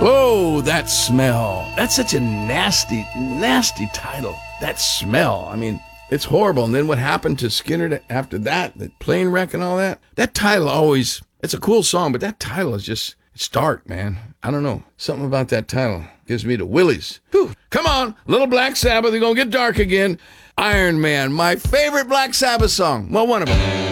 Whoa, that smell. That's such a nasty, nasty title. That smell. I mean, it's horrible. And then what happened to Skinner after that, the plane wreck and all that? That title always, it's a cool song, but that title is just, it's dark, man. I don't know. Something about that title gives me the willies. Whew. Come on, little Black Sabbath, they're going to get dark again. Iron Man, my favorite Black Sabbath song. Well, one of them.